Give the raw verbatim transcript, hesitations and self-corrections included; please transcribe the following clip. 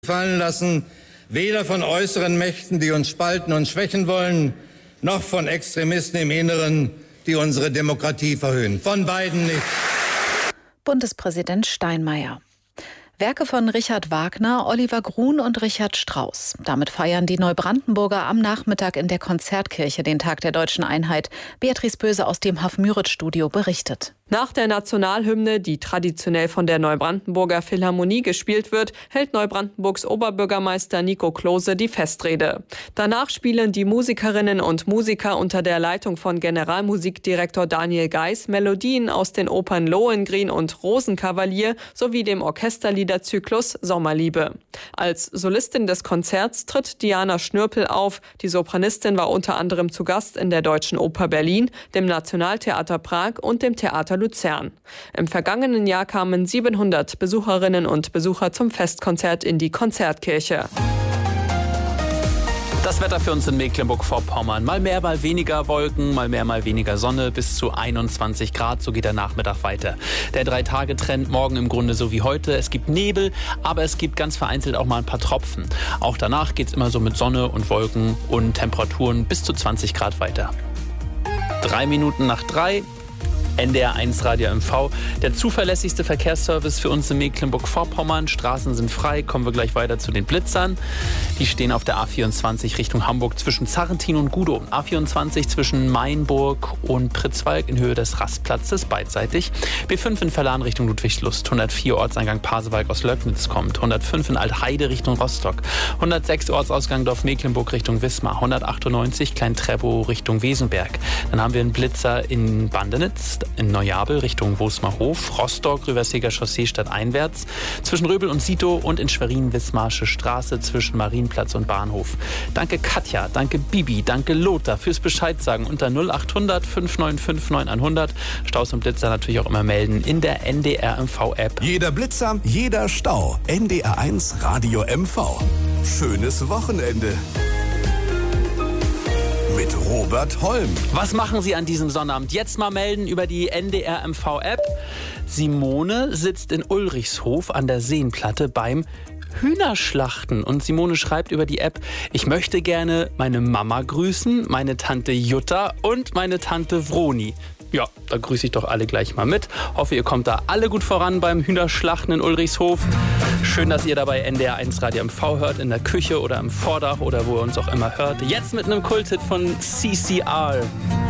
fallen lassen, weder von äußeren Mächten, die uns spalten und schwächen wollen, noch von Extremisten im Inneren, die unsere Demokratie verhöhnen. Von beiden nicht. Bundespräsident Steinmeier. Werke von Richard Wagner, Oliver Grun und Richard Strauss. Damit feiern die Neubrandenburger am Nachmittag in der Konzertkirche den Tag der Deutschen Einheit. Beatrice Böse aus dem Haf-Müritz-Studio berichtet. Nach der Nationalhymne, die traditionell von der Neubrandenburger Philharmonie gespielt wird, hält Neubrandenburgs Oberbürgermeister Nico Klose die Festrede. Danach spielen die Musikerinnen und Musiker unter der Leitung von Generalmusikdirektor Daniel Geis Melodien aus den Opern Lohengrin und Rosenkavalier sowie dem Orchesterliederzyklus Sommerliebe. Als Solistin des Konzerts tritt Diana Schnürpel auf. Die Sopranistin war unter anderem zu Gast in der Deutschen Oper Berlin, dem Nationaltheater Prag und dem Theater Luzern. Im vergangenen Jahr kamen siebenhundert Besucherinnen und Besucher zum Festkonzert in die Konzertkirche. Das Wetter für uns in Mecklenburg-Vorpommern. Mal mehr, mal weniger Wolken, mal mehr, mal weniger Sonne, bis zu einundzwanzig Grad. So geht der Nachmittag weiter. Der Drei-Tage-Trend morgen im Grunde so wie heute. Es gibt Nebel, aber es gibt ganz vereinzelt auch mal ein paar Tropfen. Auch danach geht es immer so mit Sonne und Wolken und Temperaturen bis zu zwanzig Grad weiter. Drei Minuten nach drei. N D R eins Radio M V, der zuverlässigste Verkehrsservice für uns in Mecklenburg-Vorpommern. Straßen sind frei, kommen wir gleich weiter zu den Blitzern. Die stehen auf der A vierundzwanzig Richtung Hamburg zwischen Zarrentin und Gudow. A vierundzwanzig zwischen Mainburg und Pritzwalk in Höhe des Rastplatzes, beidseitig. B fünf in Verlan Richtung Ludwigslust. hundertvier Ortseingang Pasewalk aus Löcknitz kommt. hundertfünf in Altheide Richtung Rostock. hundertsechs Ortsausgang Dorf Mecklenburg Richtung Wismar. hundertachtundneunzig Klein-Treppow Richtung Wesenberg. Dann haben wir einen Blitzer in Bandenitz, in Neujabel Richtung Wosmerhof, Rostock, Rüversiger Chaussee stadteinwärts, zwischen Röbel und Sito und in Schwerin Wismarsche Straße zwischen Marienplatz und Bahnhof. Danke Katja, danke Bibi, danke Lothar fürs Bescheid sagen unter null achthundert fünf neun fünf neun hundert. Staus und Blitzer natürlich auch immer melden in der N D R M V-App. Jeder Blitzer, jeder Stau. N D R eins Radio M V. Schönes Wochenende. Mit Robert Holm. Was machen Sie an diesem Sonnabend? Jetzt mal melden über die N D R M V-App. Simone sitzt in Ulrichshof an der Seenplatte beim Hühnerschlachten. Und Simone schreibt über die App: Ich möchte gerne meine Mama grüßen, meine Tante Jutta und meine Tante Vroni. Ja, da grüße ich doch alle gleich mal mit. Hoffe, ihr kommt da alle gut voran beim Hühnerschlachten in Ulrichshof. Schön, dass ihr dabei N D R eins Radio M V hört, in der Küche oder im Vordach oder wo ihr uns auch immer hört. Jetzt mit einem Kulthit von C C R.